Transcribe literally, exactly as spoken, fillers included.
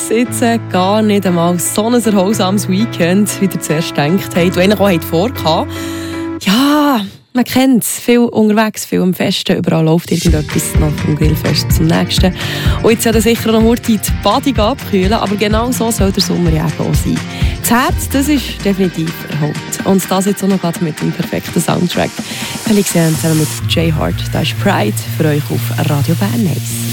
es jetzt äh, gar nicht einmal so ein erholsames Weekend, wie ihr zuerst gedacht habt, und eigentlich auch vorgehabt. Ja, man kennt es. Viel unterwegs, viel am Festen. Überall läuft irgendetwas noch vom Grillfest zum nächsten. Und jetzt soll sicher noch heute die Badung abkühlen, aber genau so soll der Sommer ja auch sein. Das Herz, das ist definitiv erholt. Und das jetzt auch noch gerade mit dem perfekten Soundtrack. Felix zusammen mit Jay Hart, das ist Pride für euch auf Radio Bern eins.